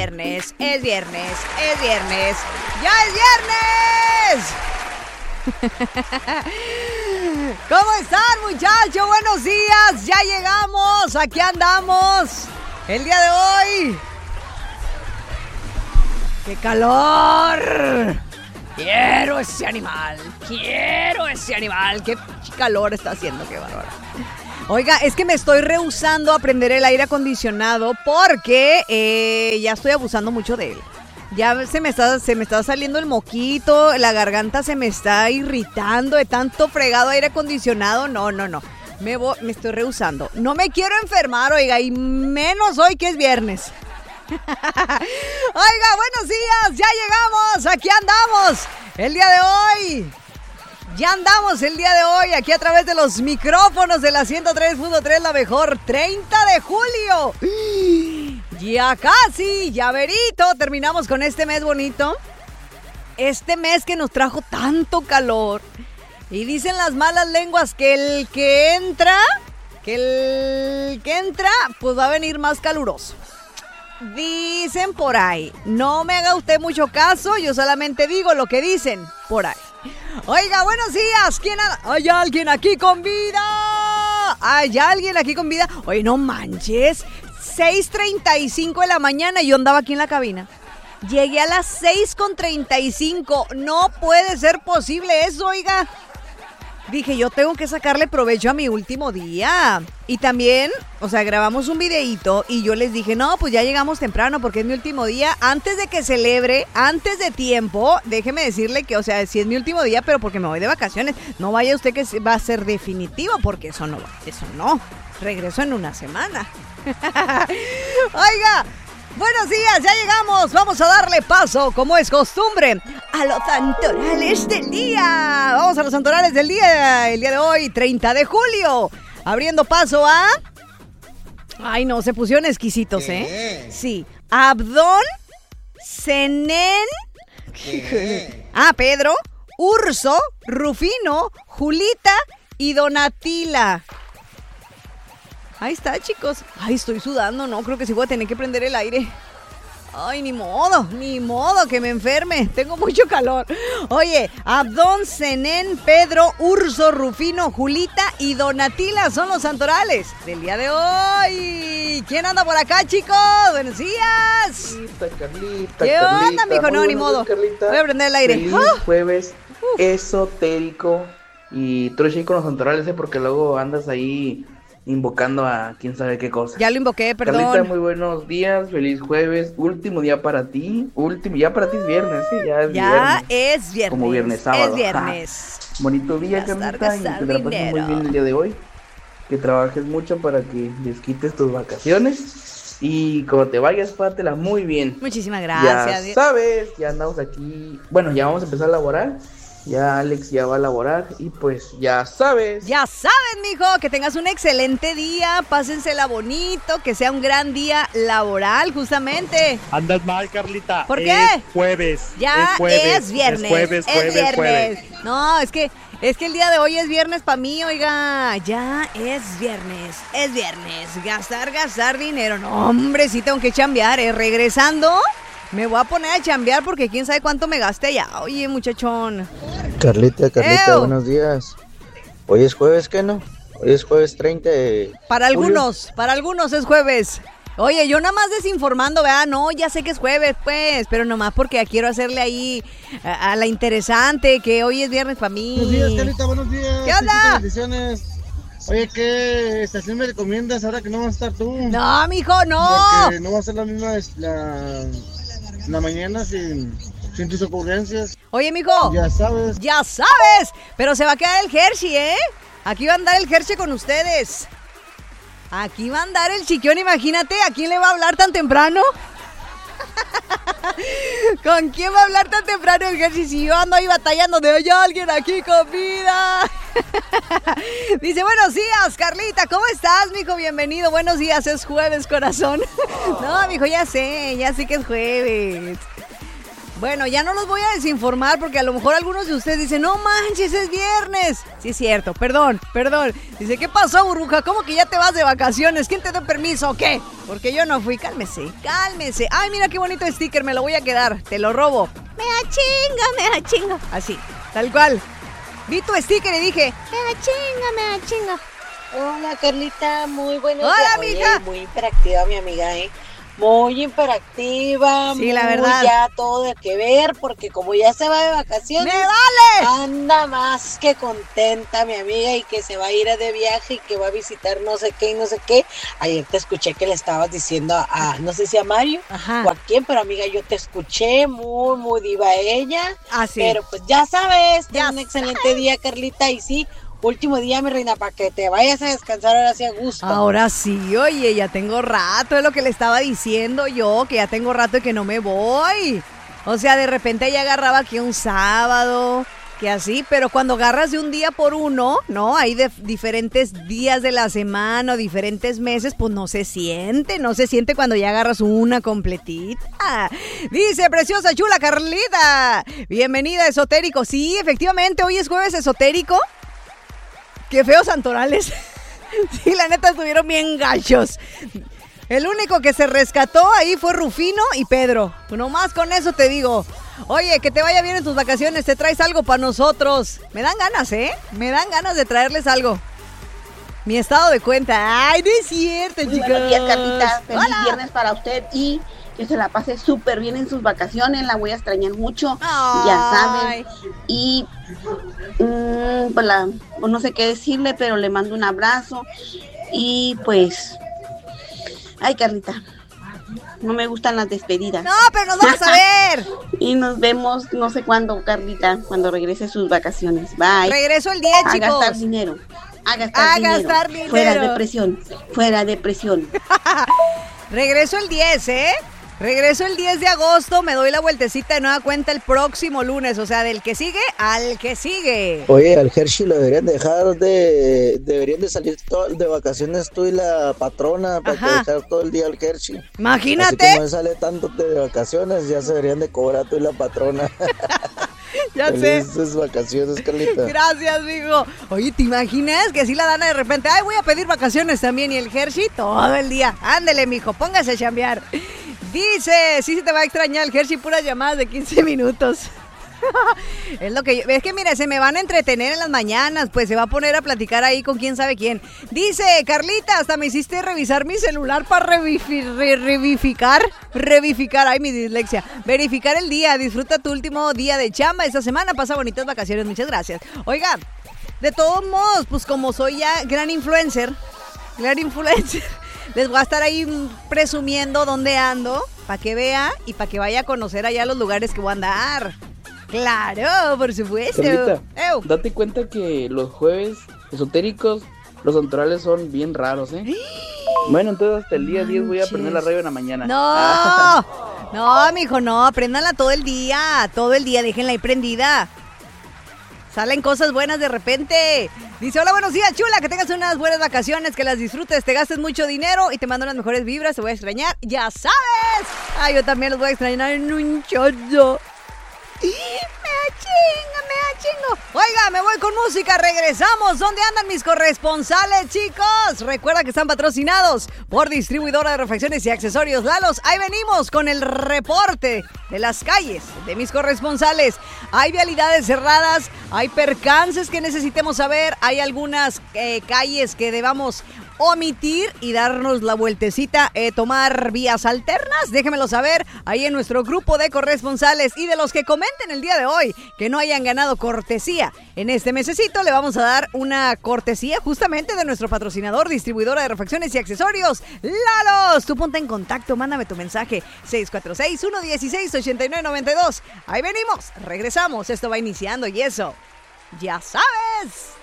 Viernes, es viernes, es viernes, ¡ya es viernes! ¿Cómo están, muchachos? Buenos días, ya llegamos, aquí andamos. El día de hoy. ¡Qué calor! Quiero ese animal, qué calor está haciendo, qué bárbaro. Oiga, es que me estoy rehusando a prender el aire acondicionado porque ya estoy abusando mucho de él. Ya se me está saliendo el moquito, la garganta se me está irritando de tanto fregado aire acondicionado. No. Me estoy rehusando. No me quiero enfermar, oiga, y menos hoy que es viernes. Oiga, buenos días, ya llegamos, aquí andamos. El día de hoy. Ya andamos el día de hoy aquí a través de los micrófonos de la 103.3, la mejor, 30 de julio. Ya casi, ya verito, terminamos con este mes bonito. Este mes que nos trajo tanto calor. Y dicen las malas lenguas que el que entra, pues va a venir más caluroso. Dicen por ahí. No me haga usted mucho caso, yo solamente digo lo que dicen por ahí. Oiga, buenos días. ¿Hay alguien aquí con vida? ¿Hay alguien aquí con vida? Oye, no manches. 6:35 de la mañana y yo andaba aquí en la cabina. Llegué a las 6:35. No puede ser posible eso, oiga. Dije, yo tengo que sacarle provecho a mi último día. Y también, grabamos un videíto y yo les dije, no, pues ya llegamos temprano porque es mi último día. Antes de que celebre, antes de tiempo, déjeme decirle que, sí es mi último día, pero porque me voy de vacaciones. No vaya usted que va a ser definitivo porque eso no. Regreso en una semana. Oiga. Buenos días, ya llegamos. Vamos a darle paso, como es costumbre, a los santorales del día. Vamos a los santorales del día. El día de hoy, 30 de julio. Abriendo paso a... Ay, no, se pusieron exquisitos, ¿eh? Sí. Abdón, Zenén... Pedro, Urso, Rufino, Julita y Donatila. Ahí está, chicos. Ay, estoy sudando, no, creo que sí voy a tener que prender el aire. Ay, ni modo que me enferme. Tengo mucho calor. Oye, Abdón, Zenén, Pedro, Urso, Rufino, Julita y Donatila son los santorales del día de hoy. ¿Quién anda por acá, chicos? Buenos días. Carlita. ¿Qué onda, mijo? No, ni modo. Carlita. Voy a prender el aire. Feliz jueves esotérico. Y trucha con los santorales, porque luego andas ahí invocando a quién sabe qué cosa. Ya lo invoqué, perdón. Carlita, muy buenos días, feliz jueves, último día para ti. Ya para ti es viernes, ¿sí? Ya es viernes. Como viernes sábado. Es viernes. Bonito día, Carlita, y que te la pases muy bien el día de hoy. Que trabajes mucho para que desquites tus vacaciones. Y cuando te vayas, pátela muy bien. Muchísimas gracias. Ya sabes, ya andamos aquí. Bueno, ya vamos a empezar a laborar. Ya Alex ya va a laborar y pues ya sabes. Ya sabes, mijo, que tengas un excelente día, pásensela bonito, que sea un gran día laboral, justamente. Andas mal, Carlita. ¿Por qué? Es jueves. Ya es viernes. Es jueves. No, es que el día de hoy es viernes para mí, oiga. Ya es viernes. Gastar dinero. No, hombre, sí tengo que chambear, regresando. Me voy a poner a chambear porque quién sabe cuánto me gasté ya. Oye, muchachón. Carlita, buenos días. Hoy es jueves, ¿qué no? Hoy es jueves 30 de para algunos es jueves. Oye, yo nada más desinformando, ¿verdad? No, ya sé que es jueves, pues, pero nomás porque quiero hacerle ahí a la interesante, que hoy es viernes para mí. Buenos días, Carlita, buenos días. ¿Qué onda? Bendiciones. Oye, ¿qué estación me recomiendas ahora que no vas a estar tú? No, mijo, no. Porque no va a ser la misma la mañana sin tus ocurrencias. Oye, mijo. Ya sabes, pero se va a quedar el Hershey, ¿eh? Aquí va a andar el Hershey con ustedes. Aquí va a andar el chiquión, imagínate, ¿a quién le va a hablar tan temprano? ¿Con quién va a hablar tan temprano el Hershey? Si yo ando ahí batallando de hay alguien aquí con vida. Dice, buenos días, Carlita, ¿cómo estás, mijo? Bienvenido, buenos días, es jueves, corazón. No, mijo, ya sé que es jueves. Bueno, ya no los voy a desinformar porque a lo mejor algunos de ustedes dicen, no manches, es viernes. Sí, es cierto, perdón. Dice, ¿qué pasó, burbuja? ¿Cómo que ya te vas de vacaciones? ¿Quién te dio permiso o qué? Porque yo no fui. Cálmese. Ay, mira qué bonito sticker, me lo voy a quedar. Te lo robo. Me da chinga. Así, tal cual. Vi tu sticker y dije, me da chinga. Hola, Carlita, muy buenos días. Hola, mija. Muy hiperactiva mi amiga, Muy hiperactiva, sí, la verdad. Ya todo de que ver, porque como ya se va de vacaciones, ¡me vale! Anda más que contenta mi amiga y que se va a ir de viaje y que va a visitar no sé qué y no sé qué. Ayer te escuché que le estabas diciendo a no sé si a Mario o a quién, pero amiga, yo te escuché, muy diva ella. Sí. Pero pues ya sabes, un excelente día, Carlita, y sí, último día, mi reina, para que te vayas a descansar ahora sí a gusto. Ahora sí, oye, ya tengo rato, es lo que le estaba diciendo yo, que ya tengo rato y que no me voy. O sea, de repente ya agarraba aquí un sábado, que así, pero cuando agarras de un día por uno, ¿no? Hay de diferentes días de la semana o diferentes meses, pues no se siente cuando ya agarras una completita. Dice, preciosa, chula Carlita, bienvenida, esotérico. Sí, efectivamente, hoy es jueves esotérico. Qué feos santorales. Sí, la neta estuvieron bien gachos. El único que se rescató ahí fue Rufino y Pedro. Nomás con eso te digo. Oye, que te vaya bien en tus vacaciones. Te traes algo para nosotros. Me dan ganas, Me dan ganas de traerles algo. Mi estado de cuenta. Ay, no es cierto, chicos. Buenos días, Carlita. Feliz viernes para usted y que se la pase súper bien en sus vacaciones. La voy a extrañar mucho. Ay. Ya saben. Y pues no sé qué decirle, pero le mando un abrazo. Y pues, ay, Carlita, no me gustan las despedidas. No, pero nos vamos a ver. Y nos vemos no sé cuándo, Carlita, cuando regrese sus vacaciones. Bye. Regreso el 10, chicos. A gastar dinero. Fuera depresión. Regreso el 10, Regreso el 10 de agosto, me doy la vueltecita de nueva cuenta el próximo lunes, o sea, del que sigue al que sigue. Oye, al Hershey lo deberían deberían de salir de vacaciones tú y la patrona para que dejar todo el día al Hershey. Imagínate. Así como sale tanto de vacaciones, ya se deberían de cobrar tú y la patrona. Ya sé. Felices vacaciones, Carlita. Gracias, amigo. Oye, ¿te imaginas que así la dan de repente? Ay, voy a pedir vacaciones también y el Hershey todo el día. Ándele, mijo, póngase a chambear. Dice, sí se te va a extrañar el Hershey, puras llamadas de 15 minutos. Es que mira, se me van a entretener en las mañanas, pues se va a poner a platicar ahí con quién sabe quién. Dice, Carlita, hasta me hiciste revisar mi celular para revificar, ay, mi dislexia, verificar el día. Disfruta tu último día de chamba esta semana, pasa bonitas vacaciones, muchas gracias. Oiga, de todos modos, pues como soy ya gran influencer, les voy a estar ahí presumiendo dónde ando, para que vea y para que vaya a conocer allá los lugares que voy a andar. Claro, por supuesto. Carlita, date cuenta que los jueves esotéricos, los santorales son bien raros, Bueno, entonces hasta el día 10 voy a prender la radio en la mañana. No, mijo, no, préndanla todo el día, déjenla ahí prendida. Salen cosas buenas de repente. Dice, hola, buenos días, chula, que tengas unas buenas vacaciones, que las disfrutes, te gastes mucho dinero y te mando las mejores vibras, te voy a extrañar, ya sabes. Ay, yo también los voy a extrañar en un chorro. Me da chingo. Oiga, me voy con música, regresamos. ¿Dónde andan mis corresponsales, chicos? Recuerda que están patrocinados por Distribuidora de Refacciones y Accesorios Lalos. Ahí venimos con el reporte de las calles de mis corresponsales. Hay vialidades cerradas, hay percances que necesitemos saber, hay algunas calles que debamos omitir y darnos la vueltecita, tomar vías alternas. Déjenmelo saber ahí en nuestro grupo de corresponsales, y de los que comenten el día de hoy que no hayan ganado cortesía en este mesecito, le vamos a dar una cortesía justamente de nuestro patrocinador, Distribuidora de Refacciones y Accesorios Lalos. Tú ponte en contacto, mándame tu mensaje 646-116-8992. Ahí venimos, regresamos, esto va iniciando y eso, ya sabes.